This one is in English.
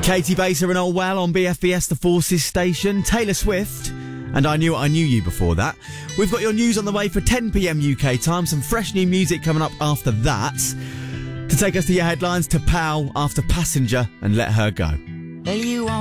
Katie Baser and Old Well on BFBS The Forces station. Taylor Swift and I Knew I Knew You before that. We've got your news on the way for 10 p.m. UK time. Some fresh new music coming up after that. To take us to your headlines, to Pow after Passenger and Let Her Go. Well, you